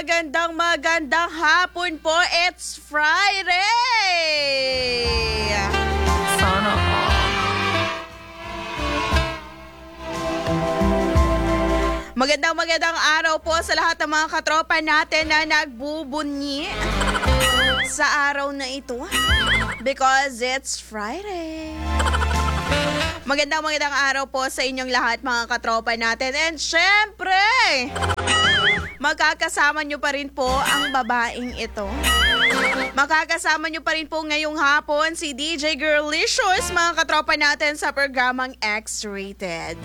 magandang hapon po. It's Friday! Sana Magandang araw po sa lahat ng mga katropa natin na nagbubunyi sa araw na ito because it's Friday. Magandang araw po sa inyong lahat mga katropa natin. And syempre, makakasama nyo pa rin po ang babaeng ito. Makakasama nyo pa rin po ngayong hapon si DJ Girlicious, mga katropa natin sa programang X-Rated.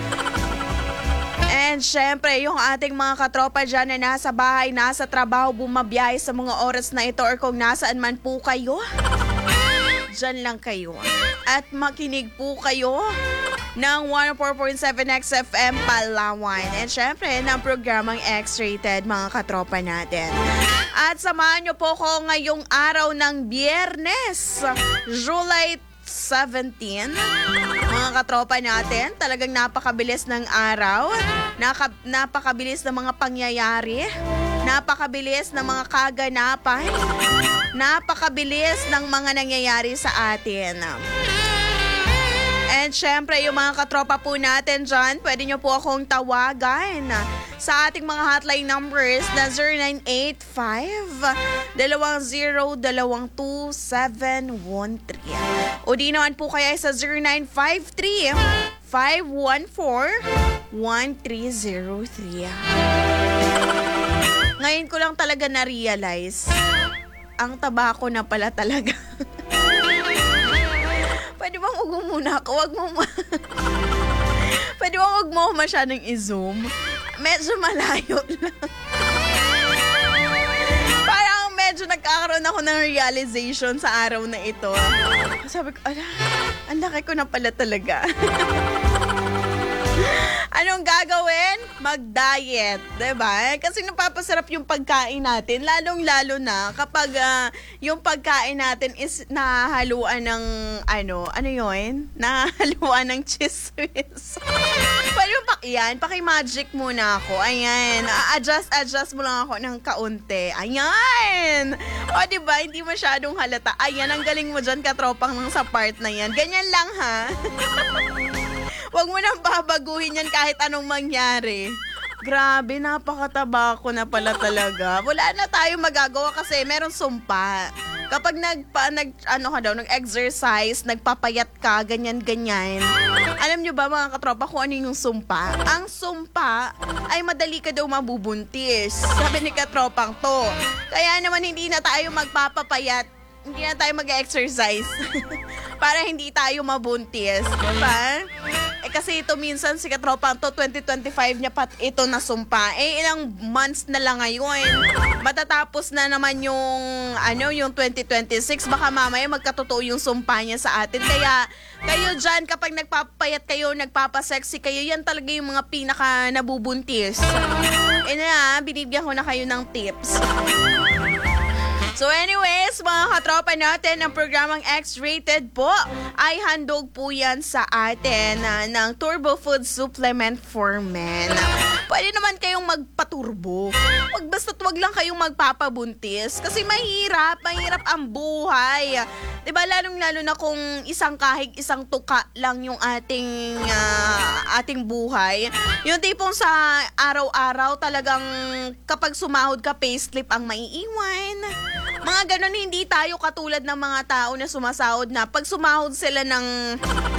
And syempre, yung ating mga katropa dyan na nasa bahay, nasa trabaho, bumabiyahe sa mga oras na ito or kung nasaan man po kayo, dyan lang kayo. At makinig po kayo ng 104.7 XFM Palawan. And syempre, ng programang X-Rated, mga katropa natin. At samahan nyo po ko ngayong araw ng Biyernes, July 17. Mga katropa natin, talagang napakabilis ng araw, napakabilis ng mga pangyayari, napakabilis ng mga kaganapan, napakabilis ng mga nangyayari sa atin. And syempre, yung mga katropa po natin dyan, pwede nyo po akong tawagan sa ating mga hotline numbers na 0985-20-22713. O di naman po kaya sa 0953-514-1303. Ngayon ko lang talaga na-realize, ang tabako na pala talaga. Pwede bang ugo muna ako? Pwede bang huwag mo masyadong i-zoom? Medyo malayo lang. Parang medyo nagkakaroon ako ng realization sa araw na ito. Sabi ko, ang laki ko na pala talaga. Anong gagawin? Mag-diet, diba? Kasi napapasarap yung pagkain natin, lalong-lalo na kapag yung pagkain natin is nahaluan ng, ano yun? Nahaluan ng cheese whiz. Pwede mo paki-magic muna ako. Ayan, adjust mo lang ako ng kaunti. Ayan! O, diba? Hindi masyadong halata. Ayan, ang galing mo dyan, katropang lang sa part na yan. Ganyan lang, ha? Huwag mo nang babaguhin yan kahit anong mangyari. Grabe, napakataba ko na pala talaga. Wala na tayo magagawa kasi meron sumpa. Kapag nag-exercise, nagpapayat ka, ganyan-ganyan. Alam nyo ba mga katropa kung ano yung sumpa? Ang sumpa ay madali ka daw mabubuntis. Sabi ni katropang to. Kaya naman hindi na tayo magpapapayat. Hindi na tayo mag-exercise. Para hindi tayo mabuntis. Diba? Kasi ito minsan si katropang to 2025 niya ito nasumpa. Ilang months na lang ngayon. Matatapos na naman yung 2026. Baka mamaya magkatotoo yung sumpa niya sa atin. Kaya kayo dyan kapag nagpapayat kayo, nagpapasexy kayo, yan talaga yung mga pinaka nabubuntis. Binibigyan ko na kayo ng tips. So anyways, mga katropa natin, ang programang X-Rated po ay handog po yan sa atin ng Turbo Food Supplement for Men. Pwede naman kayong magpaturbo. Basta't wag lang kayong magpapabuntis kasi mahirap ang buhay. Diba, lalong-lalo na kung isang kahig, isang tuka lang yung ating buhay. Yung tipong sa araw-araw talagang kapag sumahod ka, payslip ang maiiwan. Mga ganon, hindi tayo katulad ng mga tao na sumasahod na pag sumahod sila ng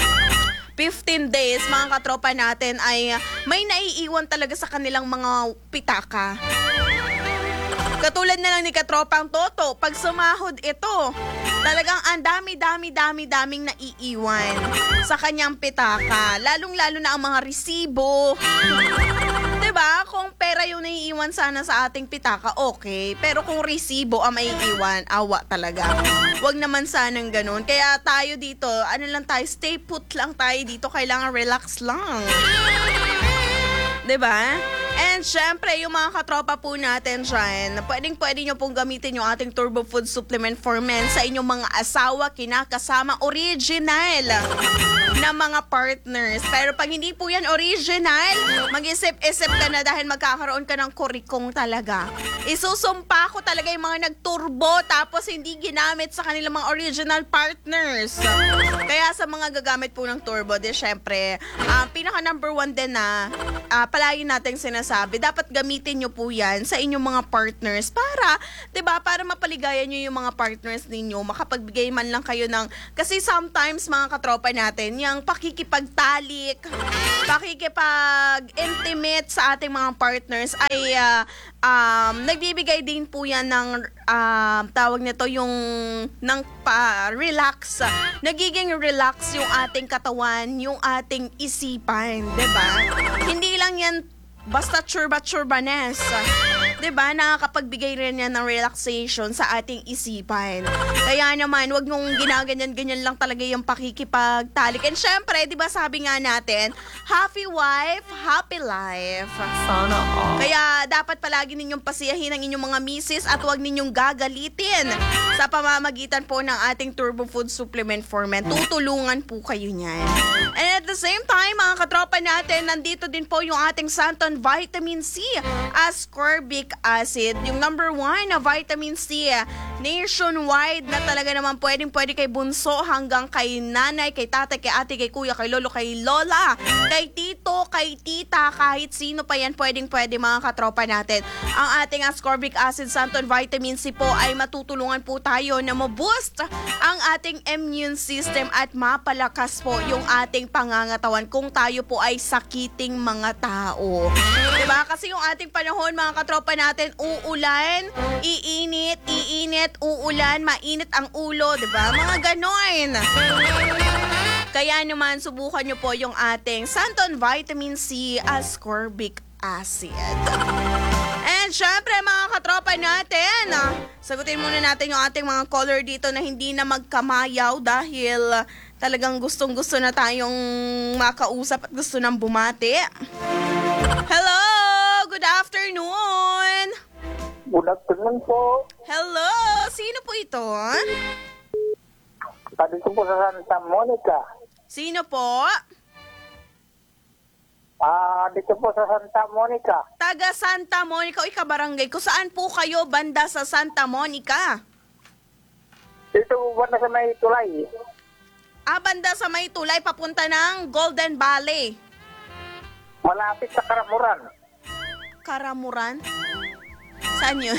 15 days, mga katropa natin ay may naiiwan talaga sa kanilang mga pitaka. Katulad na lang ni katropang Toto, pag sumahod ito, talagang ang daming naiiwan sa kanyang pitaka. Lalong-lalo na ang mga resibo. Diba? Kung pera yung naiiwan sana sa ating pitaka, okay. Pero kung resibo ang maiiwan, awa talaga. Wag naman sanang ganun. Kaya tayo dito, stay put lang tayo dito. Kailangan relax lang. Diba? And syempre, yung mga katropa po natin dyan, pwede nyo pong gamitin yung ating Turbo Food Supplement for Men sa inyong mga asawa, kinakasama, original na mga partners. Pero pag hindi po yan original, mag-isip-isip ka na dahil magkakaroon ka ng kurikong talaga. Isusumpa ko talaga yung mga nagturbo tapos hindi ginamit sa kanilang mga original partners. Kaya sa mga gagamit po ng turbo, di syempre, pinaka number one din na palagi nating sinasabi, dapat gamitin nyo po yan sa inyong mga partners para, 'di ba, para mapaligayan nyo yung mga partners ninyo, makapagbigay man lang kayo ng, kasi sometimes mga katropa natin, yung pakikipagtalik, pakikipag-intimate sa ating mga partners ay nagbibigay din po yan ng tawag nito yung ng relax. Nagiging relax yung ating katawan, yung ating isipan, 'di ba? Hindi lang yan basta churba-churbanes. 'Di ba? Nakakapagbigay rin yan ng relaxation sa ating isipan. Kaya naman, wag nung ginaganyan-ganyan lang talaga yung pakikipagtalik. And syempre, 'di ba sabi nga natin, happy wife, happy life. Sana all. Kaya dapat palagi ninyong pasiyahin ang inyong mga misis at huwag ninyong gagalitin sa pamamagitan po ng ating Turbo Food Supplement for Men. Tutulungan po kayo niyan. And at the same time, mga katropa natin, nandito din po yung ating Santon Vitamin C, ascorbic acid, yung number 1 na vitamin C nationwide na talaga naman pwede kay bunso hanggang kay nanay, kay tatay, kay ate, kay kuya, kay lolo, kay lola, kay tito, kay tita, kahit sino pa yan pwede mga katropa natin. Ang ating ascorbic acid Santon Vitamin C po ay matutulungan po tayo na ma-boost ang ating immune system at mapalakas po yung ating pangangatawan kung tayo po ay sakiting mga tao. Diba? Kasi yung ating panahon, mga katropa natin, uulan, iinit, uulan, mainit ang ulo, diba? Mga ganon. Kaya naman, subukan nyo po yung ating Santon Vitamin C ascorbic acid. And syempre, mga katropa natin, sagutin muna natin yung ating mga caller dito na hindi na magkamayaw dahil talagang gustong-gusto na tayong makausap at gusto nang bumati. Hello! Good afternoon! Good afternoon po. Hello! Sino po ito? Dito po sa Santa Monica. Sino po? Dito po sa Santa Monica. Taga Santa Monica. O ikabarangay ko. Saan po kayo banda sa Santa Monica? Dito po ba na sa may tulay? Banda sa may tulay papunta ng Golden Valley. Malapit sa Karamuran. Karamuran? Saan yun?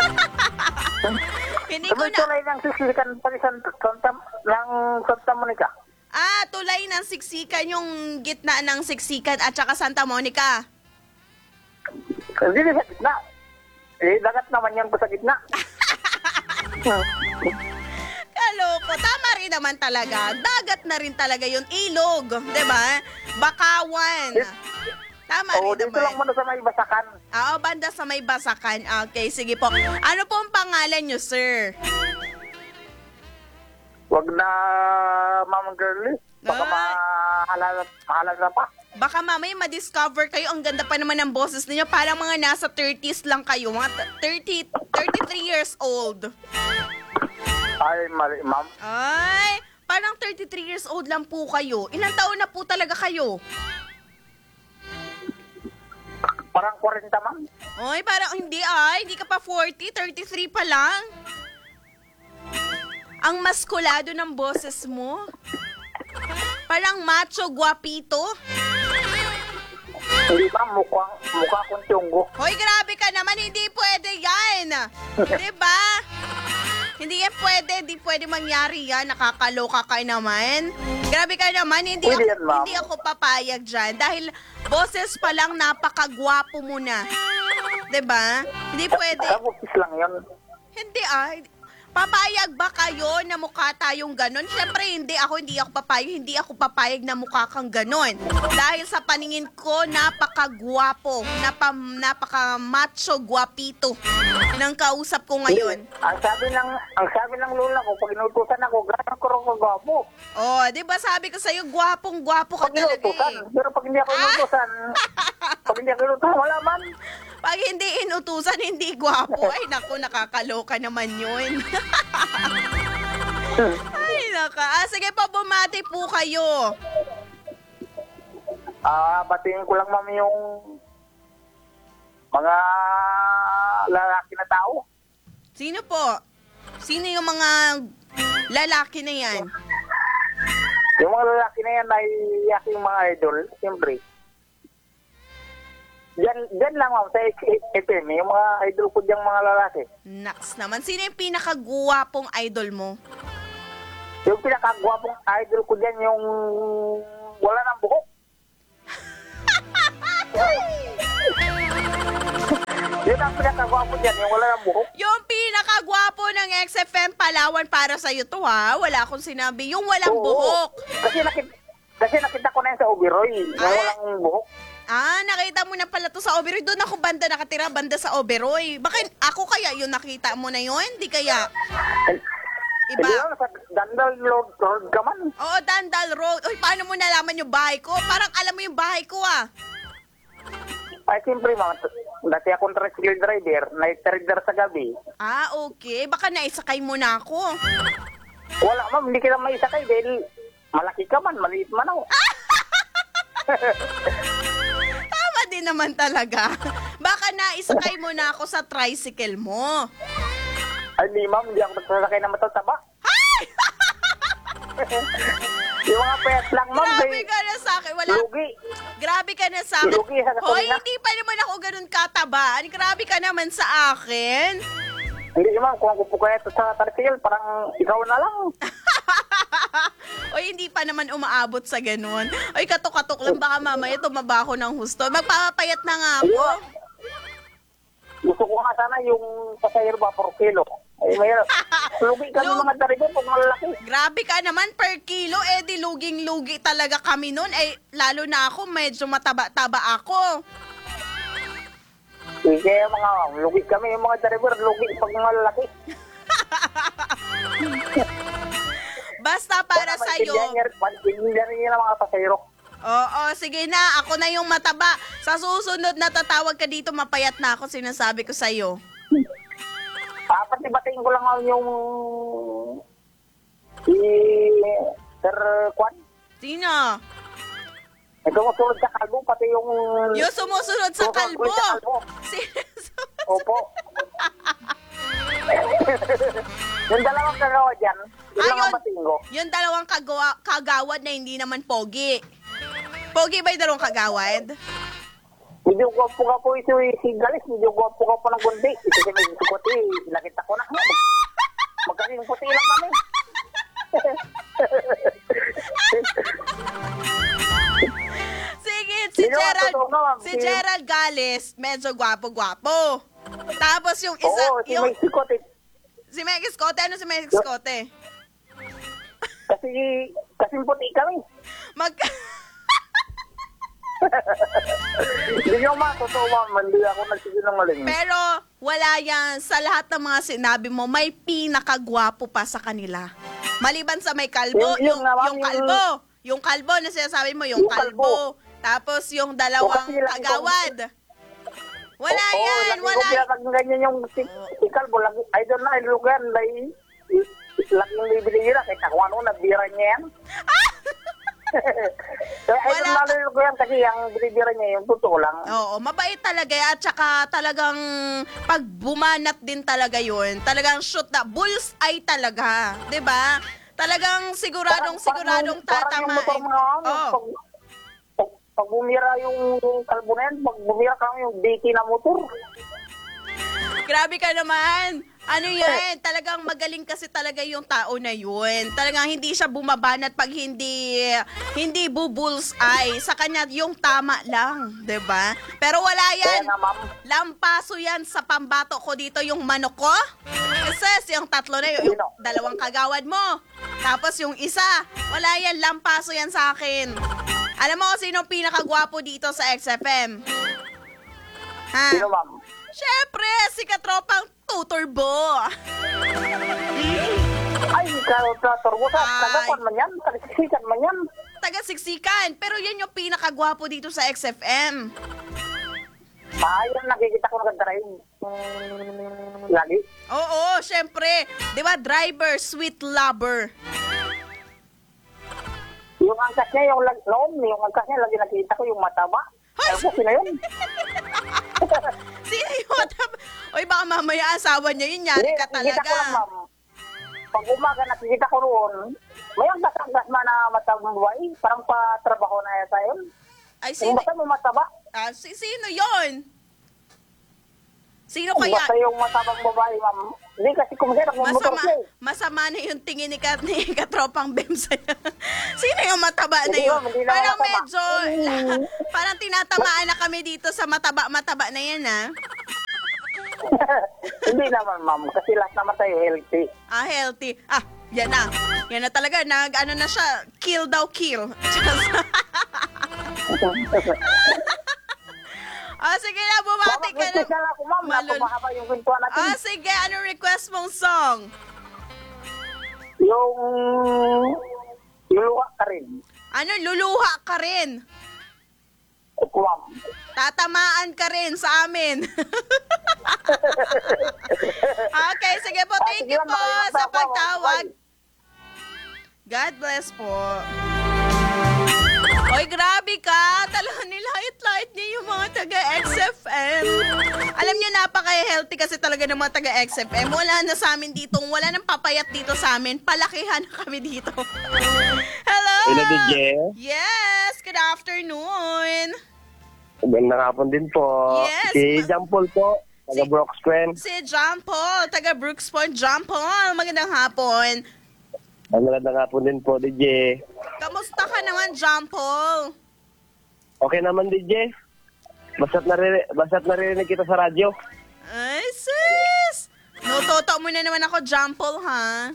Hindi ko May na... tulay ng sisikan pa ng Santa Monica. Tulay ng Siksikan, yung gitna ng Siksikan at saka Santa Monica. Hindi sa gitna. Dagat naman yan po sa gitna. Kaloko, tama rin naman talaga. Dagat na rin talaga yun. Ilog, 'di ba? Bakawan. Tama rin Dito naman. lang muna sa may Basakan. Banda sa may Basakan. Okay, sige po. Ano po ang pangalan nyo, sir? Wag na, Ma'am Girlie. Baka mahalaga pa. Baka mamaya ma-discover kayo. Ang ganda pa naman ng boses ninyo. Parang mga nasa 30s lang kayo. Mga 33 years old. Ay, mali, Ma'am. Ay, parang 33 years old lang po kayo. Ilang taon na po talaga kayo? Parang 40, Ma'am. Ay, parang hindi ka pa 40, 33 pa lang. Ang maskulado ng boses mo. Parang macho, guapito. Hindi, Ma'am. Mukha kong tiyonggo. Hoy, grabe ka naman. Hindi pwede yan. Diba? Hindi yan pwede. Hindi pwede mangyari yan. Nakakaloka ka naman. Grabe ka naman. Hindi ako papayag dyan. Dahil boses pa lang napakagwapo mo na. Diba? Hindi pwede. Kabukis lang yun. Hindi Papayag ba kayo na mukha tayong ganon? Siyempre, hindi ako papayag. Hindi ako papayag na mukha kang ganon. Dahil sa paningin ko, napakagwapo, napaka-macho, guwapito ng kausap ko ngayon. Ang sabi ng lola ko, pag inutusan ako, gano'n ko rin kagwapo. Oh, di ba sabi ko sa'yo, gwapong-gwapo ka Pag talaga inutusan, eh. pero pag hindi ako inutusan, wala man. Pag hindi inutusan, hindi gwapo. Ay, naku, nakakaloka naman yun. Ay, naka. Sige po, bumati po kayo. Batiin ko lang, ma'am, yung mga lalaki na tao. Sino po? Sino yung mga lalaki na yan? Yung mga lalaki na yan ay aking mga idol, siyempre. Diyan lang, ma'am, sa FM, yung mga idol ko diyang mga lalaki. Naks naman. Sino yung pinakaguwapong idol mo? Yung pinakagwapong idol ko dyan, yung wala ng buhok. Yun ang pinakagwapo dyan, yung wala ng buhok. Yung pinakagwapo ng XFM Palawan para sa'yo to ha. Wala akong sinabi. Yung walang Oo. buhok. Kasi nakita ko na yun sa Oberoy, yung walang buhok. Nakita mo na pala to sa Oberoy. Doon ako nakatira, banda sa Oberoy. Bakit ako kaya yung nakita mo na yun? Di kaya? Iba? Hindi lang, sa Dandal Road ka man. Oo, Dandal Road. Uy, paano mo nalaman yung bahay ko? Parang alam mo yung bahay ko ah. Ay, siyempre, ma'am, dati akong tricycle driver, night rider sa gabi. Okay. Baka naisakay mo na ako. Wala, ma'am, hindi kita maisakay dahil malaki ka man, maliit man ako. Tama din naman talaga. Baka naisakay mo na ako sa tricycle mo. Ay, di, ma'am, hindi ako nagsasakay na matataba. Yung mga pet lang, ma'am, Grabe ka na sa akin. lugi. Grabe ka na sa akin. Lugi sa Hoy, gasolina. hindi pa naman ako ganun katabaan. Grabe ka naman sa akin. Hindi, ma'am, kung ako po kaya ito sa tricycle, parang ikaw na lang. Oy, hindi pa naman umaabot sa ganun. Oy, katok-katok lang. Baka mamaya tumaba ako ng husto. Magpapapayat na nga ako. Gusto ko nga sana yung pasahero ba per kilo. Ay, mayroon. Lugi kami mga driver pag malalaki. Grabe ka naman per kilo. Di luging-lugi talaga kami nun. Lalo na ako, medyo mataba-taba ako. Kaya mga lugi kami yung mga driver, lugi pag malalaki. Basta para sa'yo. Maintindihan niya ng mga pasahero. Oo, sige na. Ako na yung mataba. Sa susunod na tatawag ka dito, mapayat na ako. Sinasabi ko sa'yo. Pati-batiin ko lang yung si Sir Kwan. Sino? Ito masunod sa kalbo, pati yung... Yung sumusunod sa kalbo. Sa kalbo. Opo. Yung dalawang kagawa dyan, yun lang ang batiin ko. Yung dalawang kagawad na hindi naman pogi. Pogi ba yung dalawang kagawad? Medyo gwapo ka po ito si Galis, medyo gwapo ka po ng gundi. Ito si medyo puti, nakita ko na. Magkaling puti lang kami. Sige, si Gerald Gales, medyo gwapo-gwapo. Tapos yung isa, Oo, si Mike Sicote. si Meg Escote, ano si Meg Escote? Kasi puti kami. Hindi nyo totoo ma'am, hindi ako nagsisinungaling. Pero wala yan. Sa lahat ng mga sinabi mo, may pinakagwapo pa sa kanila. Maliban sa may kalbo, yung kalbo. Yung kalbo na sinasabi mo, yung kalbo. Tapos yung dalawang kagawad. Wala yan, wala. Lagi ko ganyan yung si kalbo, lagi, I don't know, lugan, lagi yung bibili nila, kahit ako ano, nagbira niya yan. Kaya I don't know, lugan, kasi yung binibira niya, yung totoo lang. Oo, mabait talaga yan. At saka talagang pag bumanat din talaga yun, talagang shoot na, bullseye talaga. 'Di ba? Talagang siguradong tatama. Pag bumira yung kalbo na yan, pag bumira ka yung BK na motor. Grabe ka naman. Ano yan, talagang magaling kasi talaga yung tao na yun. Talagang hindi siya bumabanat pag hindi bubullseye. Sa kanya yung tama lang, 'di ba? Pero wala Kaya yan. nga, ma'am. Lampaso yan sa pambato ko dito yung manok ko. Kasi yung tatlo na yung Sino? dalawang kagawad mo. Tapos yung isa, wala yan, lampaso yan sa akin. Alam mo kung sino pinakagwapo dito sa XFM? Ha? Sino, ma'am? Syempre, si katropang tuturbo. Ay, turbo sa Ay. tagapan man yan. Tagasiksikan man yan. Taga-siksikan. Pero yan yung pinakagwapo dito sa XFM. Ayun, nakikita ko nagdarain. Lagi. Oo, syempre. Di ba, driver, sweet lover. Yung angkas niya, yung angkas niya, lagi nakikita ko yung mataba. Hoy! Ano po, sino yun? Sino yung mataba? Oy, baka mamaya asawa niya yun. Yari ka Nakikita ko lang, talaga. ma'am. Pag umaga, nakikita ko roon, may angkas-angkas man na matabang buhay. Parang pa-trabaho na yata yun. Ay, Yung sino? basta mo mataba. Sino yon? Sino Yung kaya? basta yung matabang babae, ma'am. Hindi kasi kung sino, nagmumotor Masama, siya eh. masama na yung tingin ni katropang Bem sa'yo. Sino yung mataba na Hindi, yun? ma'am, hindi na Parang mataba. medyo, parang tinatamaan na kami dito sa mataba na yan, ha? Hindi naman, ma'am. Kasi lahat naman tayo healthy. Healthy. Yan na. Yan na talaga. Ano na siya, kill daw kill. Sige na, bumati ka na. Mama, na lang ako, ma'am. Malul- Napamahaba yung kwentuhan natin. Sige, ano request mong song? Yung luluwa ka rin. Ano, luluha ka rin. Opo, ma'am. Tatamaan ka rin sa amin. Okay, sige po. Thank Sige, you ma'am. po Makinig sa ako. pagtawag. Bye. God bless po. Oy, grabe ka. Talagang nilait-lait niya yung mga taga-XFM. Alam niyo, napaka-healthy kasi talaga ng mga taga-XFM. Wala na sa amin dito. Wala nang papayat dito sa amin. Palakihan na kami dito. Hello! Hello, DJ. Yes! Good afternoon! Magandang hapon din po. Yes, Si John Paul po, taga Si- Brooks Point. Si John Paul, taga Brooks Point. John Paul, magandang hapon. Magandang hapon din po, DJ. Kamusta ka naman, John Paul? Okay naman, DJ. Basta't naririnig kita sa radyo. Ay, sis! Nutoto mo na naman ako, John Paul, ha?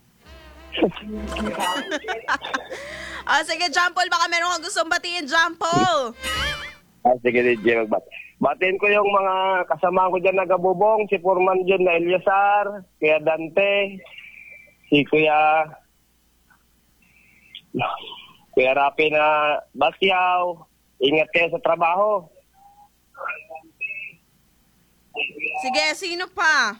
Sige, John Paul, baka meron kang gustong batiin, John Paul. Sige, DJ, batiin ko yung mga kasama ko dyan na Gabubong, si Foreman John na Eliasar, Kuya Dante, si Kuya Rapi na Basyaw. Ingat kayo sa trabaho. Sige, sino pa?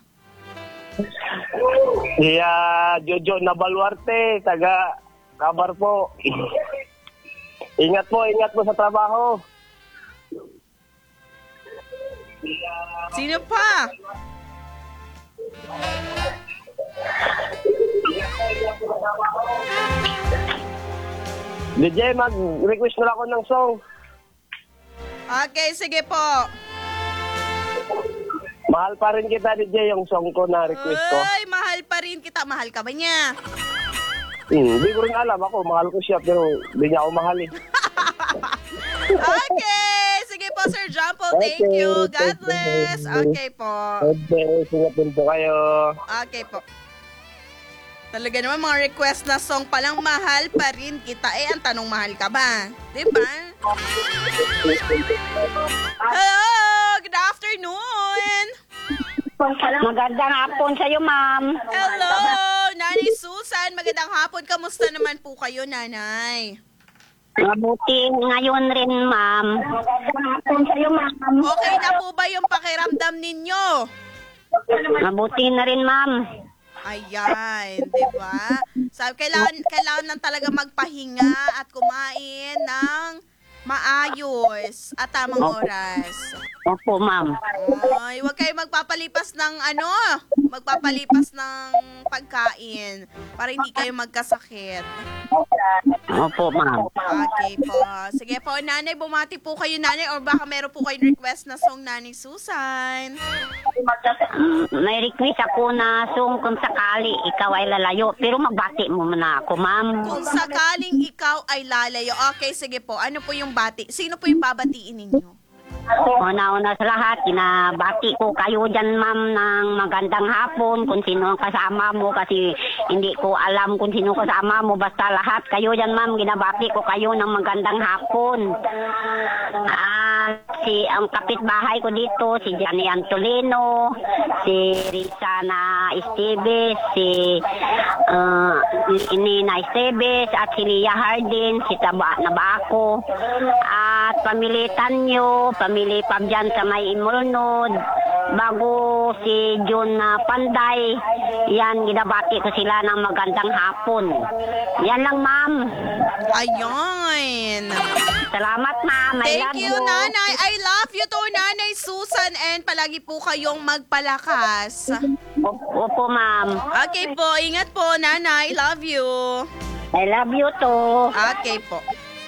Si Jojo Nabaluarte, taga Kabar po. Ingat po sa trabaho. Sino pa? DJ, mag-request na lang ako ng song. Okay, sige po. Mahal pa rin kita, DJ, yung song ko na request ko. Ay, mahal pa rin kita. Mahal ka ba niya? Hindi ko rin alam ako. Mahal ko siya, pero hindi niya ako mahal eh. Okay, sige po, Sir John Paul. Thank Okay, you. God thank you. bless. Okay po. Okay, singat din po kayo. Okay po. Talaga naman mga request na song palang mahal pa rin kita. Ang tanong mahal ka ba? Diba? Hello! Good afternoon! Magandang hapon sa iyo, ma'am. Hello! Nanay Susan, magandang hapon. Kamusta naman po kayo, nanay? Mabuti ngayon rin, ma'am. Magandang hapon sa iyo, ma'am. Okay na po ba yung pakiramdam ninyo? Mabuti na rin, ma'am. Ayan, di ba? Kailangan lang talaga magpahinga at kumain ng maayos at tamang oras. Opo, ma'am. Ay, huwag kayo magpapalipas ng pagkain para hindi kayo magkasakit. Opo, ma'am. Okay po. Sige po, nanay, bumati po kayo, nanay, or baka meron po kayong request na song, nanay Susan. May request ako na song kung sakali ikaw ay lalayo. Pero magbati mo muna ako, ma'am. Kung sakaling ikaw ay lalayo. Okay, sige po. Ano po yung bati? Sino po yung babatiin ninyo? Una-una sa lahat, kinabati ko kayo dyan, ma'am, ng magandang hapon kung sino ang kasama mo kasi hindi ko alam kung sino kasama mo. Basta lahat kayo dyan, ma'am, ginabati ko kayo ng magandang hapon. Ang kapitbahay ko dito, si Johnny Antolino, si Rizana Esteves, si Nina Esteves, at si Lia Hardin, si Taba Nabako, at pamilitan nyo, pamili pa dyan sa may Imulnod, bago si Jun Panday, yan, ginabati ko sila ng magandang hapon. Yan lang, ma'am. Ayun. Salamat, ma'am. I love Thank you, nanay. I love you to, nanay Susan. And palagi po kayong magpalakas. Opo, ma'am. Okay po. Ingat po, nanay. Love you. I love you too. Okay po.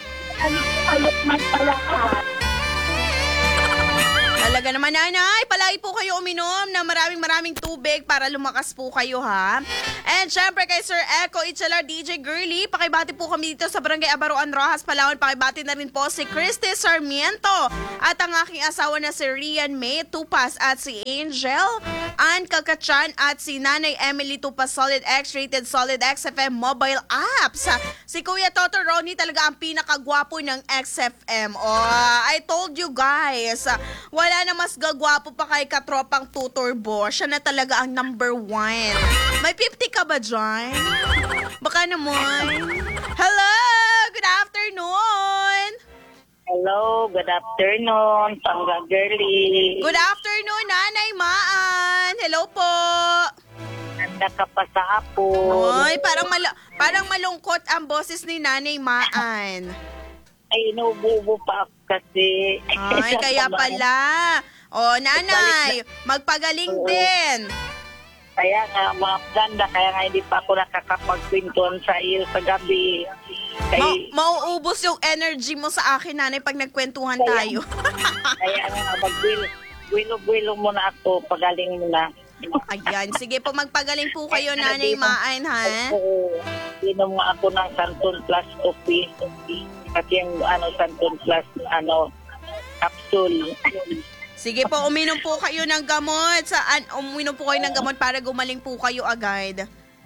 Talaga naman, nanay. Palagi po kayo uminom ng maraming tubig para lumakas po kayo, ha? And syempre kay Sir Echo Itchalar, DJ Girly, pakibati po kami dito sa Barangay Abaruan, Rojas, Palawan. Pakibati na rin po si Christy Sarmiento at ang aking asawa na si Rian May Tupas at si Angel Ann Kakachan at si Nanay Emily Tupas Solid X Rated Solid XFM mobile apps. Si Kuya Toto Ronnie talaga ang pinakagwapo ng XFM. Oh, I told you guys, wala na mas gagwapo pa kay katropang Tuturbo. Siya na talaga ang number 1. May 50 ka ba dyan? Baka naman. Hello! Good afternoon! Hello, good afternoon, Pangga Girly. Good afternoon, Nanay Maan. Hello po. Nanda ka pa sa hapon. Oy, parang malungkot ang boses ni Nanay Maan. Ay, inububo pa ako kasi. Ay, kaya pala. O, Nanay, magpagaling din. Kaya nga, mga ganda, kaya nga hindi pa ako nakakapagpintuan sa iyo sa gabi. Mauubos yung energy mo sa akin, Nanay, pag nagkwentuhan tayo. Kaya nga, buwilo muna ako, pagaling muna. Ayan, sige po, magpagaling po kayo, Nanay Maan, ha? Oo, inom nga ako ng Santon Plus coffee. Kasi yung Santon Plus, capsule. Sige po, uminom po kayo ng gamot. Uminom po kayo ng gamot para gumaling po kayo agad.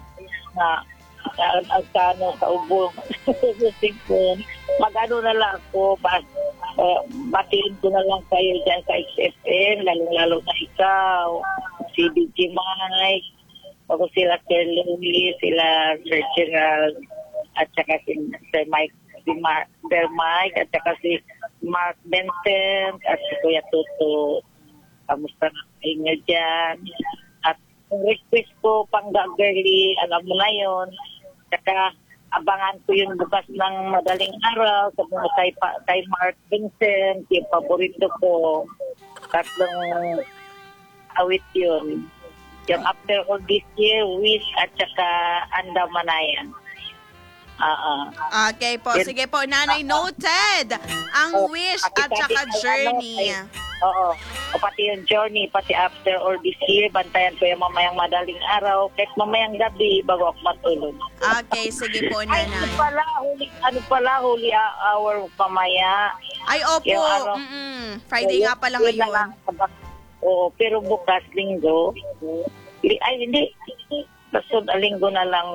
Sa ubo. Mag-ano na lang ako, batiin ko na lang kayo dyan sa XFM, lalong-lalo na ikaw, si DJ Mike, ako sila Sir Louie, sila Sir Gerald, at saka si Sir Mike, Sir Mike, at saka si Mark Benson, at si Kuya Tuto. Kamusta na inyo dyan? At kung request ko, Pangga Girly, alam mo na yun. Saka abangan ko yung bukas ng madaling araw sa mga kay Mark Vincent, yung paborito ko. Tatlong awit yun. Yung After All This Year, Wish, at saka Andamanayan. Okay po. Sige po, Nanay, noted. Ang Wish at saka Journey. Oo. O pati yung Journey, pati After All This Year, bantayan ko yung mamayang madaling araw, kahit mamayang gabi bago ako matulog. Okay, sige po, Ay, Nanay. huli hour pamaya. Ay, opo. Friday nga pala ngayon. Oo, pero bukas, linggo. Ay, hindi. Basta linggo na lang.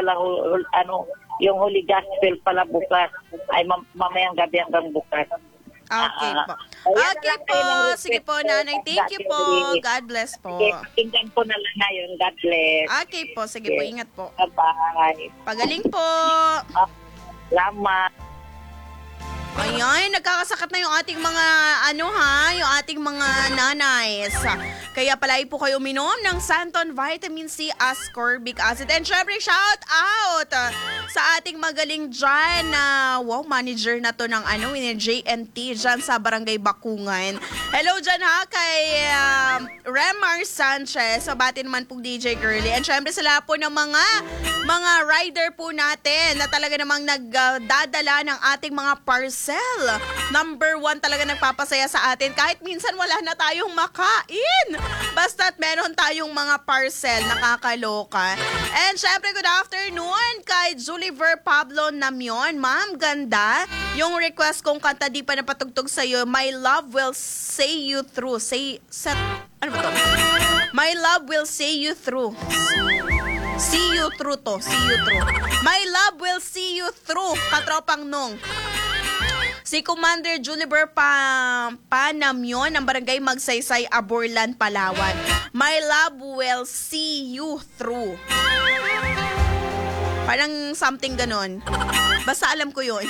Yung Holy Gospel pala bukas. Ay, mamayang gabi hanggang bukas. Okay po. Okay po. Sige po, Nanay. Thank you po. God bless po. Pakinggan ko na lang ngayon. God bless. Okay po. Sige po. Ingat po. Bye-bye. Pagaling po. Salamat. Ayan, nagkakasakit na yung ating mga, yung ating mga nanays. Kaya palagi po kayo uminom ng Santon Vitamin C Ascorbic Acid. And syempre, shout out sa ating magaling dyan na, manager na to ng JNT dyan sa Barangay Bakungan. Hello dyan ha kay Remar Sanchez. Sabati naman po DJ Girly. And syempre sila po ng mga rider po natin na talaga namang nagdadala ng ating mga parcel. Number 1 talaga nagpapasaya sa atin. Kahit minsan wala na tayong makain. Basta't meron tayong mga parcel. Nakakaloka. And syempre, good afternoon kay Juliver Pablo Namion. Ma'am, ganda. Yung request kong kanta di pa napatugtog sa'yo, My Love Will See You Through. Ano ba to? My Love Will See You Through. See you through to. See you through. My love will see you through. Katropang nung. Si Commander Juliver Panamyon ng Barangay Magsaysay, Aborlan, Palawan. My love will see you through. Parang something ganon. Basta alam ko yun.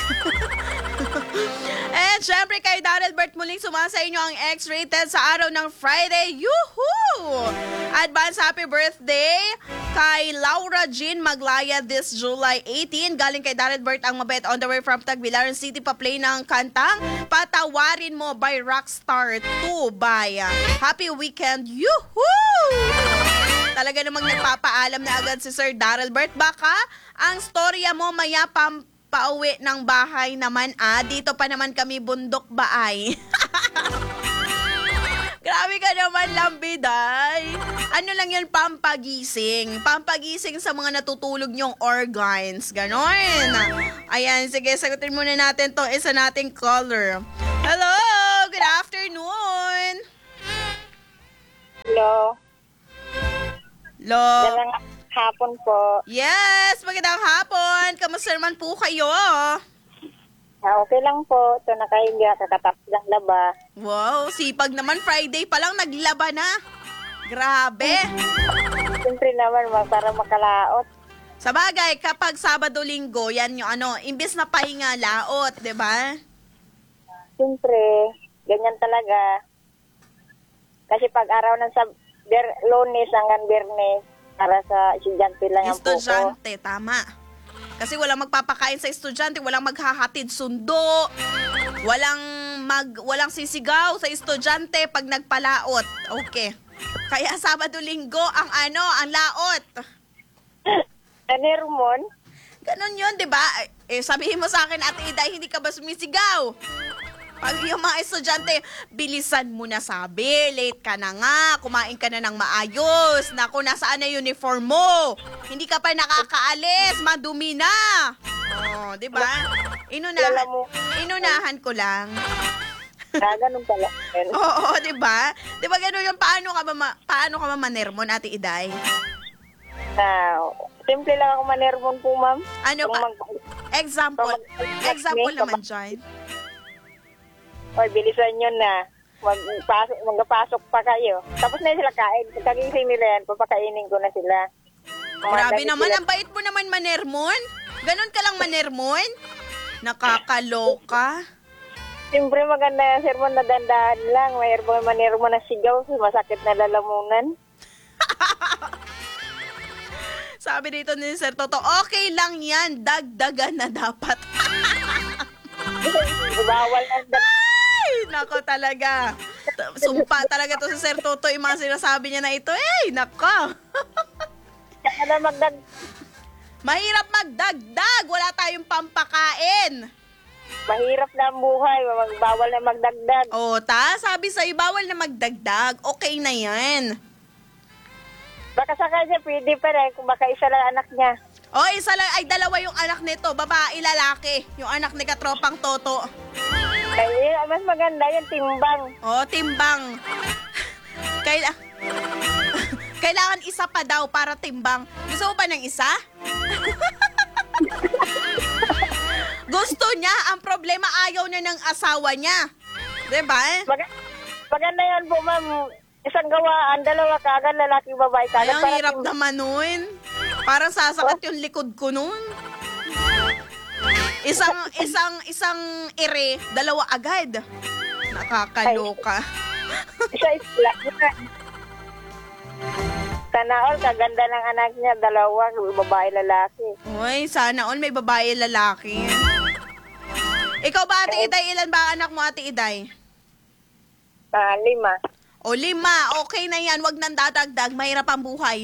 And syempre kay Darrell Bert muling sumasa inyo ang X-rated sa araw ng Friday. Yuhuu! Advance happy birthday kay Laura Jean Maglaya this July 18. Galing kay Darrell Bert ang mabait on the way from Tagbilaran City pa-play ng kantang Patawarin Mo by Rockstar 2 by Happy Weekend. Yuhuu! Talaga namang nagpapaalam na agad si Sir Darrell Bert. Baka ang storya mo maya pauwi ng bahay naman dito pa naman kami bundok baay. Grabe ka naman, Lambiday. Ano lang yan, pampagising. Pampagising sa mga natutulog nyong organs. Ganon. Ayan, sige, sagutin muna natin to isa nating caller. Hello, good afternoon. Hello. Hello. Magandang hapon po. Yes, magandang hapon. Kamusta naman po kayo? Okay lang po. Ito nakahiga. Kakatapos lang laba. Wow, sipag naman. Friday pa lang naglaba na. Grabe. Siyempre naman, para makalaot. Sa bagay, kapag Sabado-Linggo, yan yung imbis na pahinga, laot, di ba? Siyempre, ganyan talaga. Kasi pag araw ng Lunes hanggang Biyernes, para sa estudyante lang ang puko. Estudyante, tama. Kasi walang magpapakain sa estudyante, walang maghahatid sundo, walang sisigaw sa estudyante pag nagpalaot. Okay. Kaya Sabado-Linggo ang laot. Anermon? Ganon yun, di ba? Sabihin mo sa akin, Ate Ida, hindi ka ba sumisigaw? Pag yung mga estudyante, bilisan mo na sabi, late ka na nga, kumain ka na ng maayos, naku, nasaan na uniform mo? Hindi ka pa nakakaalis, madumi na. Oh, di ba? Inunahan ko lang. Ganun pala. Oo, di ba? Di ba ganun yung paano ka ba manermon, Ate Iday? Simple lang ako manermon po, ma'am. Ano pa? Example naman dyan. Oy, bilisan nyo na. Magpasok pa kayo. Tapos na sila kain. Kagising nila yan, papakainin ko na sila. Grabe naman, ang bait mo naman manermon. Ganon ka lang manermon? Nakakaloka. Siyempre maganda sermon na dandahan lang. Mayroon manermon na sigaw, masakit na lalamunan. Sabi dito ni Sir Toto, okay lang yan, dagdagan na dapat. Bawal na Nako talaga. Sumpa talaga to si Sir Toto yung mga sinasabi niya na ito. Nako. Mahirap magdagdag. Wala tayong pampakain. Mahirap na ang buhay. Bawal na magdagdag. Sabi sa'yo, bawal na magdagdag. Okay na yan. Baka sakay siya, pwede pa rin. Kung baka isa lang anak niya. Isa lang. Ay, dalawa yung anak nito. Babae, lalaki. Yung anak ni Katropang Toto. Ay, mas maganda yung timbang. Timbang. Kailangan isa pa daw para timbang. Gusto mo ba ng isa? Gusto niya. Ang problema, ayaw na ng asawa niya. Diba? Maganda yan po, ma'am. Isang gawaan, dalawa kagad, lalaki, babae kagad. Ay, ang hirap naman nun. Parang sasakat yung likod ko nun. Isang ere, dalawa agad. Nakakaloka. Siya is black na. Sana all, kaganda ng anak niya, 2, babae, lalaki. Uy, sana all may babae lalaki. Ikaw ba, Ate Iday? Ilan ba anak mo, Ate Iday? 5. O 5. Okay na yan. Wag nang dadagdag. Mahirap ang buhay.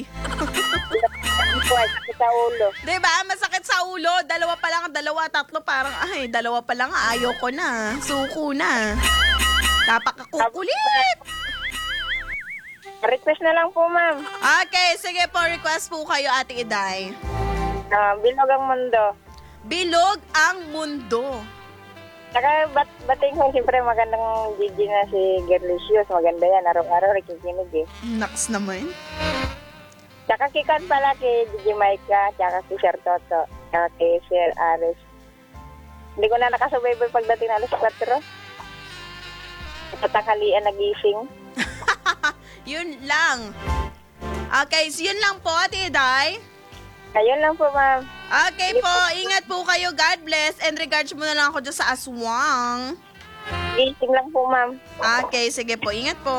Sakit sa ulo. Diba? Masakit sa ulo. 2 pa lang. 2, 3. Parang, 2 pa lang. Ayoko na. Suko na. Napakakukulit. Request na lang po, ma'am. Okay, sige po. Request po kayo, Ate Iday. Bilog ang mundo. Bilog ang mundo. Saka bating ko, siyempre magandang Gigi na si Girlicious. Maganda yan. Araw-araw nakikinig eh. Naks naman. Tsaka kikat pala kay Gigi Maika, tsaka si Sir Toto, tsaka kay Sir Aris. Hindi ko na nakasubaybay pagdating na alas 4. Sa tanghalian nagising. Yun lang. Okay, so yun lang po, Ate Iday. Ayun lang po, ma'am. Okay po, ingat po kayo. God bless. And regards mo na lang ako dyan sa Aswang. Gising lang po, ma'am. Okay, sige po. Ingat po.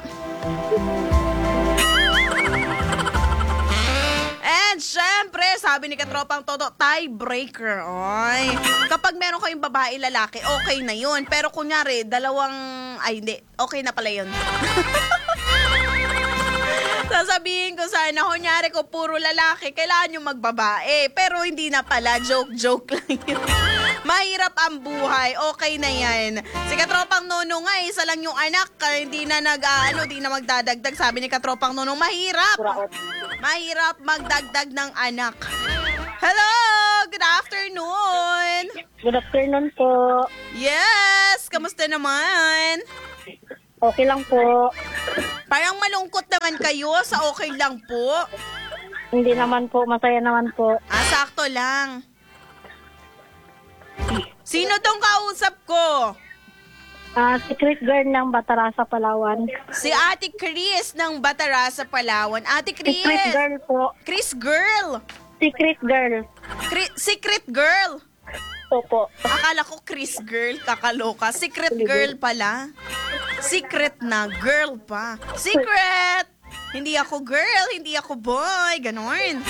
And syempre, sabi ni Katropang Toto, tiebreaker. Oy. Kapag meron kayong babae, lalaki, okay na yun. Pero kunyari, ay hindi, okay na pala yun. Sasabihin ko sana, kunyari ko puro lalaki, kailangan nyo magbabae. Pero hindi na pala, joke lang yun. Mahirap ang buhay, okay na yan. Si Katropang Nono nga, isa lang yung anak, hindi na hindi na magdadagdag. Sabi ni Katropang Nono, mahirap. Mahirap magdagdag ng anak. Hello, good afternoon. Good afternoon po. Yes, kamusta naman? Okay lang po. Parang malungkot naman kayo sa okay lang po. Hindi naman po, masaya naman po. Sakto lang. Sino tong kausap ko? Secret girl ng Batarasa, Palawan. Si Ate Chris ng Batarasa, Palawan. Ate Chris. Secret girl po. Chris girl. Secret girl. Secret girl. Opo. Akala ko Chris girl, kakaloka. Secret girl pala. Secret na girl pa. Secret! Hindi ako girl, hindi ako boy. Ganon.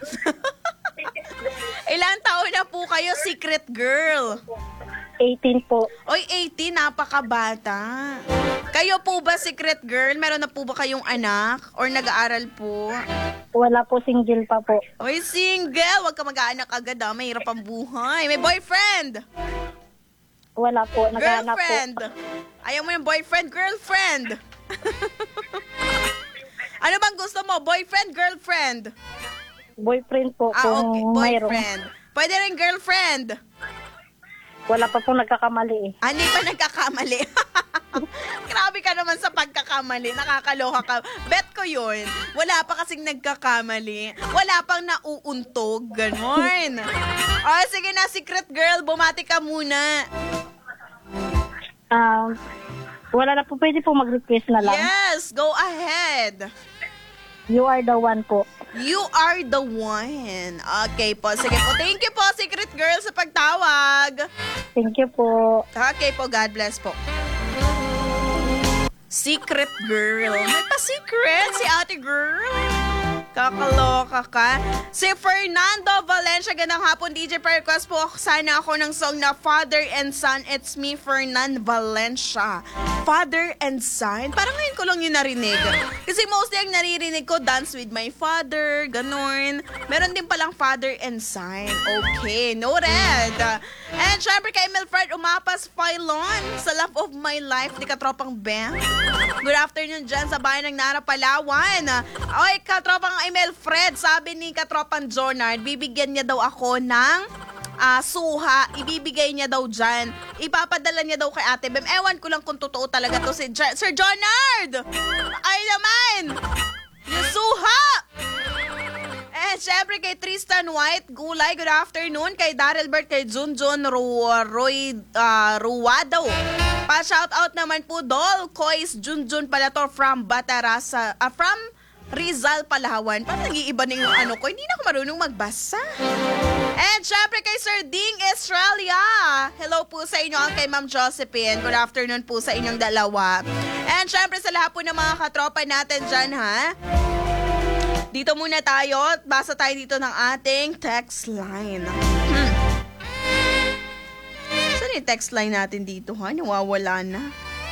Ilan taon na po kayo, secret girl? 18 po. Oy, 18, napakabata. Kayo po ba, secret girl? Meron na po ba kayong anak? Or nag-aaral po? Wala po, single pa po. Oy, single! Huwag ka mag-aanak agad ah. Mahirap ang buhay. May boyfriend! Wala po, naghahanap po. Girlfriend! Ayaw mo yung boyfriend, girlfriend! Ano bang gusto mo? Boyfriend, girlfriend? Boyfriend po, Okay. kung mayroon. Boyfriend. Pwede rin girlfriend. Wala pa po nagkakamali eh. Hindi pa nagkakamali. Grabe ka naman sa pagkakamali. Nakakaloka ka. Bet ko yun. Wala pa kasing nagkakamali. Wala pang nauuntog. Ganon. Sige na, secret girl. Bumati ka muna. Wala na po, pwede po mag-request na lang. Yes, go ahead. You are the one po. You are the one. Okay po. Sige po. Thank you po, secret girl, sa pagtawag. Thank you po. Okay po. God bless po. Secret girl. May pa-secret si ate girl. Kakaloka ka. Si Fernando Valencia, gandang hapon, DJ. Pa-request po sana ako ng song na Father and Son. It's me, Fernando Valencia. Father and Son? Parang ngayon ko lang yung narinig. Kasi mostly ang naririnig ko, Dance with My Father, ganon. Meron din palang Father and Son. Okay, noted. And syempre kay Milfred Umapas Filon sa Love of My Life ni Katropang Bam. Good afternoon dyan sa bayan ng Nara, Palawan. Oy, Katropang Emil Fred, sabi ni Katropang Jonard, bibigyan niya daw ako ng suha, ibibigay niya daw dyan. Ipapadala niya daw kay Ate Bem. Ewan ko lang kung totoo talaga to si Sir Jonard! Ay naman! Yung suha! And syempre kay Tristan White Gulay, good afternoon. Kay Daryl Bert, kay Junjun Ruwado. Pa-shoutout naman po, Dol Kois Junjun pala to from Batarasa, from Rizal, Palawan. Parang nag-iiba na yung ano ko. Hindi na ako marunong magbasa. And syempre kay Sir Ding Estralia. Hello po sa inyo ang kay Ma'am Josephine. Good afternoon po sa inyong dalawa. And syempre sa lahat po ng mga katropa natin dyan, ha? Dito muna tayo. Basa tayo dito ng ating text line. Saan yung text line natin dito, ha? Nawawala na.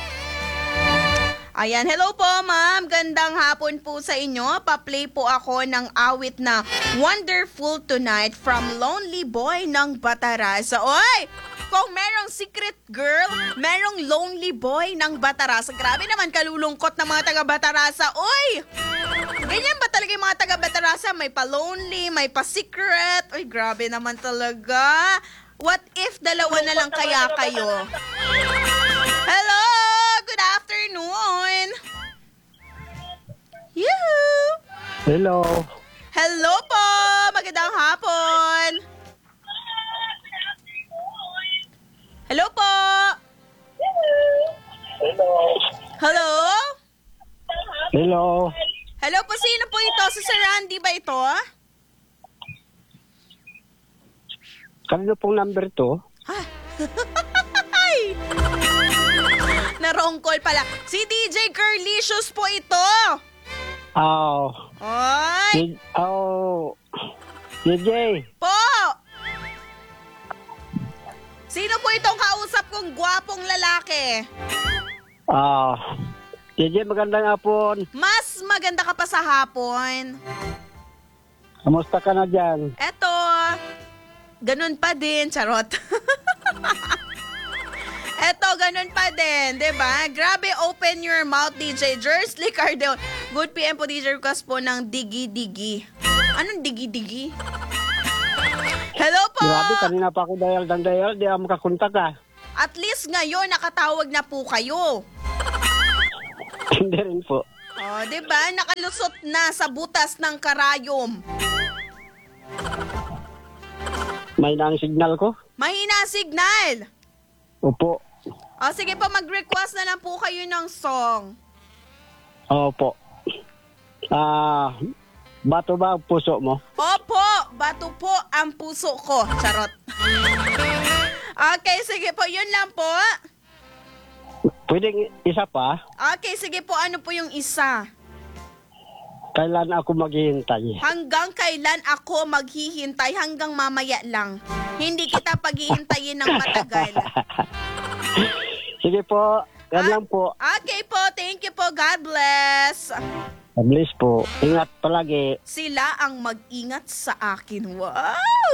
Ayan, hello po ma'am. Gandang hapon po sa inyo. Pa-play po ako ng awit na Wonderful Tonight from Lonely Boy ng Batarasa. Oy! Kung merong secret girl, merong lonely boy ng Batarasa. Grabe naman kalulungkot ng mga taga-Batarasa. Oy! Ganyan ba talaga yung mga taga-Batarasa? May pa-lonely, may pa-secret. Uy, grabe naman talaga. What if dalawa na lang kaya kayo? Hello! Good afternoon! Yoo! Hello. Hello po! Magandang hapon! Hello po! Hello? Hello. Hello po, sino po ito? Si Sir Randy ba ito? Kanino pong number to? Ay! Na-wrong call pala. Si DJ Curlicious po ito. Oh. Oy! DJ. Po! Sino po itong kausap kong gwapong lalaki? DJ, magandang hapon. Mas maganda ka pa sa hapon. Kamusta ka na dyan? Eto, ganun pa din, charot. Eto, ganun pa din, 'di ba? Grabe, open your mouth, DJ Jersley Cardeon. Good PM po, DJ request po ng digi-digi. Anong digi-digi? Hello po! Grabe, kanina pa ako dial, di ako makakontak ka. At least ngayon, nakatawag na po kayo. Hindi rin po. Oh, 'di ba? Nakalusot na sa butas ng karayom. May na ang signal ko? Mahina ang signal. Opo. Oh, sige po, mag-request na lang po kayo ng song. Opo. Bato ba ang puso mo? Opo, bato po ang puso ko. Charot. Okay, sige po, yun lang po. Pwedeng isa pa? Okay, sige po, ano po yung isa? Kailan ako maghihintay? Hanggang kailan ako maghihintay? Hanggang mamaya lang. Hindi kita paghihintayin ng matagal. Sige po, yan lang po. Okay po, thank you po. God bless. Bless po. Ingat palagi. Sila ang mag-ingat sa akin. Wow!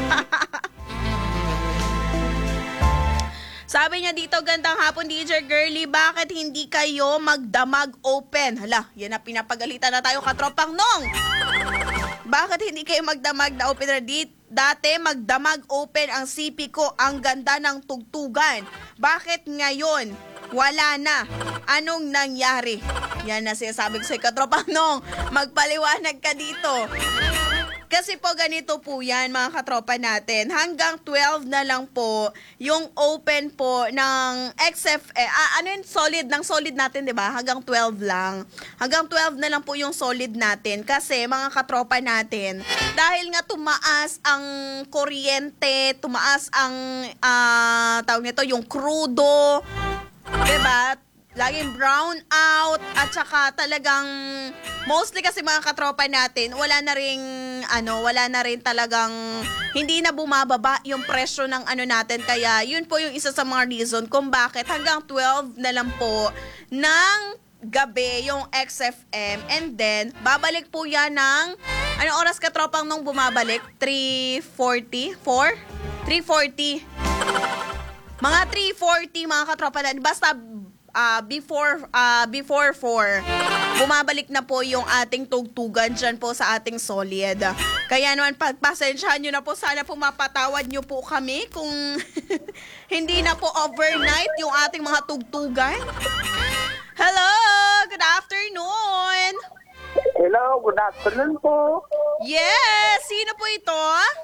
Sabi niya dito, gandang hapon, DJ Girly, bakit hindi kayo magdamag open? Hala, yan na pinapagalitan na tayo, katropang nong. Bakit hindi kayo magdamag na open? Dati magdamag open ang CP ko, ang ganda ng tugtugan. Bakit ngayon? Wala na. Anong nangyari? Yan na sinasabi ko sa katropang nong. Magpaliwanag ka dito. Kasi po ganito po yan mga katropa natin. Hanggang 12 na lang po yung open po ng XF. Ano yung solid? Ng solid natin, di ba? Hanggang 12 lang. Hanggang 12 na lang po yung solid natin. Kasi mga katropa natin, dahil nga tumaas ang kuryente, tumaas ang tawag nito, yung crudo, di ba? Laging brown out at saka talagang mostly kasi mga katropa natin, wala na rin talagang hindi na bumababa yung presyo ng ano natin. Kaya yun po yung isa sa mga reason kung bakit hanggang 12 na lang po ng gabi yung XFM. And then, babalik po yan ng, anong oras katropang nung bumabalik? 3:40? 3:40. Mga 3:40 mga katropa natin. Basta before 4, bumabalik na po yung ating tugtugan dyan po sa ating solid. Kaya naman, pagpasensyahan nyo na po, sana po mapatawad nyo po kami kung hindi na po overnight yung ating mga tugtugan. Hello! Good afternoon! Hello, good afternoon po. Yes! Sino po ito?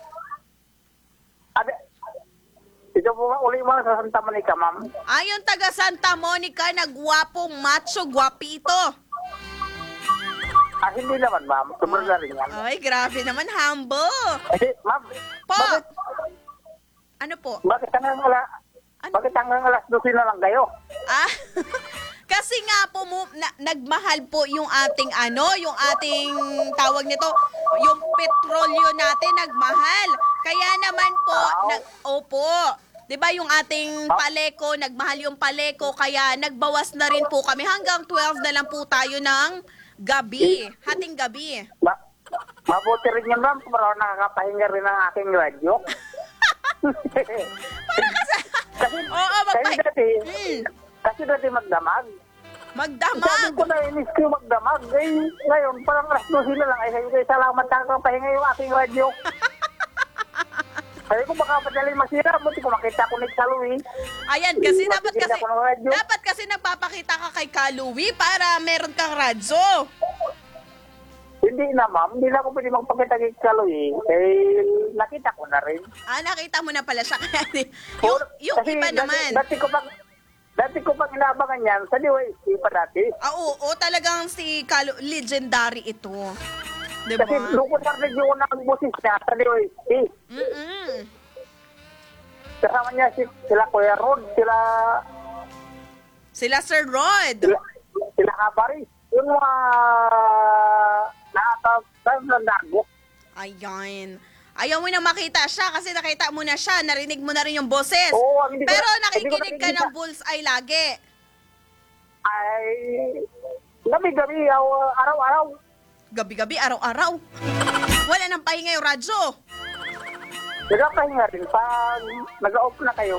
Ito po uli mga sa Santa Monica, ma'am. Ayon taga Santa Monica na gwapong macho gwapito. Hindi naman, ma'am. Sobrang na rin yan. Ay, grabe naman, humble. Ma'am, Po! bakit, Ano po? bakit hanggang Ano? bakit hanggang alas 12 na lang kayo? Ah, kasi nga po nagmahal po yung ating yung ating tawag nito, yung petrolyo natin nagmahal. Kaya naman po, opo. 'Di ba yung ating paleko, nagmahal yung paleko kaya nagbawas na rin po kami hanggang 12 na lang po tayo ng gabi, hating gabi. Mabuti rin yan, ma'am. Para nakakapahinga rin ang aking radyo. Oo, Kasi dati magdamag. Sabi magdamag. ko na inis ko magdamag. Ngayon, parang alas 12 na lang. Ay, salamat nakakapahinga yung aking radyo. Sabi ko baka padaling masira. Buti ko makita ko ni Kaluwi. Ayan, kasi dapat Makikita kasi ko ng radyo. dapat kasi nagpapakita ka kay Kaluwi para meron kang radyo. Hindi na, ma'am. Hindi na ako pwede magpakita kay Kaluwi. Nakita ko na rin. Ah, nakita mo na pala siya. yung Kasi iba naman. Dati ko pang inaabangan yan sa DYC pa dati. Ah, oo, talagang si legendary ito. Diba? Kasi lukot na rin yung unang busis niya sa DYC. Kasama niya sila Kuya Rod, Sila Sir Rod. sila Kabari. Yung mga nakatawag na dago. Ayan. Ayaw mo na makita siya kasi nakita mo na siya, narinig mo na rin yung boses. Oo, hindi ko- Pero hindi ko nakikinig ka nakikita. ng bullseye lagi. Ay, gabi-gabi, araw-araw. Gabi-gabi, araw-araw. Wala nang pahinga yung radyo. Nagpapahinga rin pag nag-off na kayo.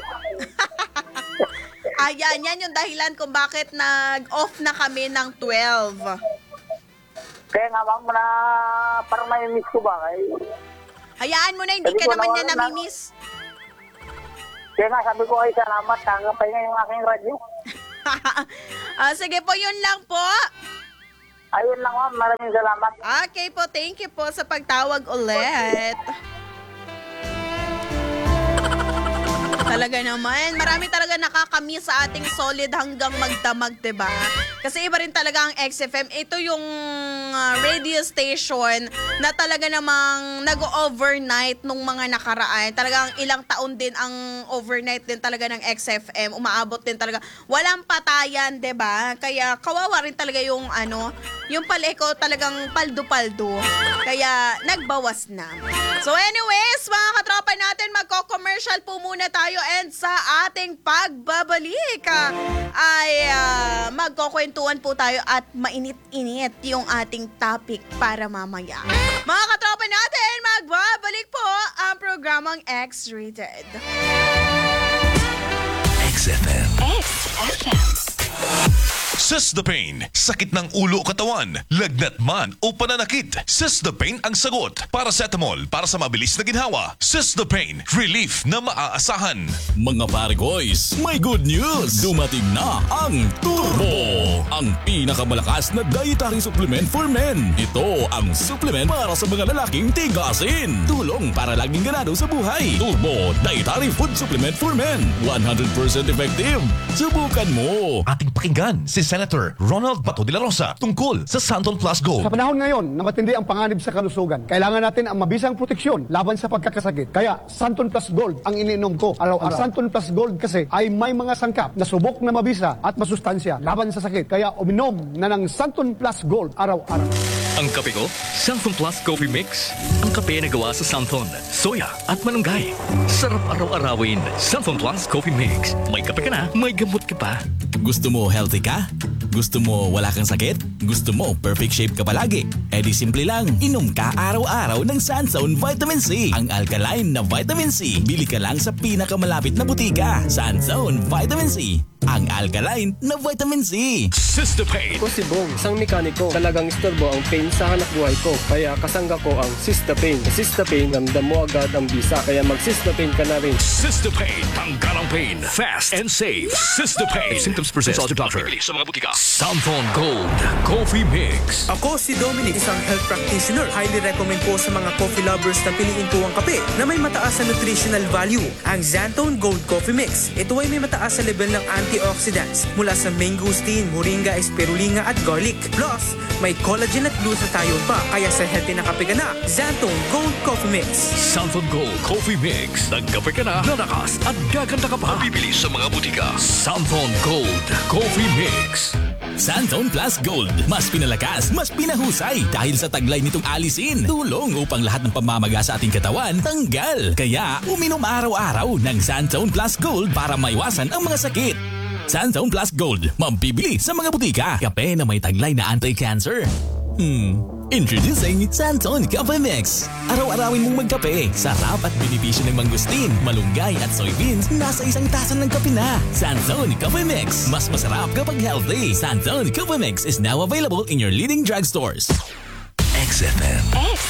Ayan, yan yung dahilan kung bakit nag-off na kami ng 12. Kaya nga, ma'am, na parang may miss ko ba? Hayaan mo na, hindi Sabi ka ko naman naman niya na- namimiss. Kaya nga, sabi ko ay salamat, nakapahinga yung aking radyo. Sige po, yun lang po. Ayun lang, ma'am, maraming salamat. Okay po, thank you po sa pagtawag ulit. Talaga naman, marami talaga nakakamiss sa ating solid hanggang magdamag, diba? Kasi iba rin talaga ang XFM. Ito yung radio station na talaga namang nag-overnight nung mga nakaraan. Talagang ilang taon din ang overnight din talaga ng XFM. Umaabot din talaga. Walang patayan, diba? Kaya kawawa rin talaga yung yung paleko talagang paldo-paldo. Kaya nagbawas na. So anyways, mga katropa natin, magko-commercial po muna tayo and sa ating pagbabalik ay magkukwentuhan po tayo at mainit-init yung ating topic para mamaya. Mga katropa natin, magbabalik po ang programang X-Rated. XFM. XFM. Sesdapain, sakit ng ulo o katawan, lagnat man o pananakit. Sesdapain ang sagot. Paracetamol para sa mabilis na ginhawa. Sesdapain, relief na maaasahan. Mga pare boys, may good news! Dumating na ang Turbo! Ang pinakamalakas na dietary supplement for men. Ito ang supplement para sa mga lalaking tigasin. Tulong para laging ganado sa buhay. Turbo Dietary Food Supplement for Men. 100% effective. Subukan mo! Ating pakinggan si Senator Ronald Bato de la Rosa tungkol sa Santon Plus Gold. Sa panahon ngayon na matindi ang panganib sa kalusugan, kailangan natin ang mabisang proteksyon laban sa pagkakasakit. Kaya Santon Plus Gold ang iniinom ko araw-araw. Ang Santon Plus Gold kasi ay may mga sangkap na subok na mabisa at masustansya laban sa sakit. Kaya uminom na ng Santon Plus Gold araw-araw. Ang kape ko, Santon Plus Coffee Mix. Ang kape na gawa sa Santon, soya at malunggay. Sarap araw-arawin. Santon Plus Coffee Mix. May kape ka na, may gamot ka pa. Gusto mo healthy ka? Gusto mo wala kang sakit? Gusto mo perfect shape ka palagi? Eh di simple lang, inom ka araw-araw ng Sunzone Vitamin C. Ang alkaline na Vitamin C. Bili ka lang sa pinakamalapit na butika. Sunzone Vitamin C. Ang alkaline na Vitamin C. Sesdapain. Ako si Bong, isang mekaniko. Talagang istorbo ang pain sa hanap buhay ko. Kaya kasangga ko ang Sesdapain. Sa Sesdapain, ramdam mo agad ang bisa. Kaya mag-Sesdapain ka na rin. Sesdapain, tanggal ang pain. Fast and safe. Sesdapain. Symptoms persist. Consult your doctor. Bibili sa mga butika. Santon Gold Coffee Mix. Ako si Dominic, isang health practitioner. Highly recommend po sa mga coffee lovers na piliin po ang kape na may mataas na nutritional value, ang Xantone Gold Coffee Mix. Ito ay may mataas sa level ng antioxidants mula sa mangosteen, moringa, espirulina at garlic. Plus, may collagen at glutathione pa. Kaya sa healthy na kape ka na, Xantone Gold Coffee Mix. Santon Gold Coffee Mix. Nagkape ka na, lalakas at gaganda ka pa. Mabibili sa mga butika. Santon Gold Coffee Mix. Santon Plus Gold. Mas pinalakas, mas pinahusay dahil sa taglay nitong alisin. Tulong upang lahat ng pamamaga sa ating katawan tanggal. Kaya uminom araw-araw ng Santon Plus Gold para maiwasan ang mga sakit. Santon Plus Gold. Mabibili sa mga butika. Kape na may taglay na anti-cancer. Introducing Santon Coffee Mix. Araw-arawin mong magkape. Sarap at benepisyo ng mangustin, malunggay at soybeans nasa isang tasa ng kape na. Santon Coffee Mix. Mas masarap kapag healthy. Santon Coffee Mix is now available in your leading drugstores. XFM.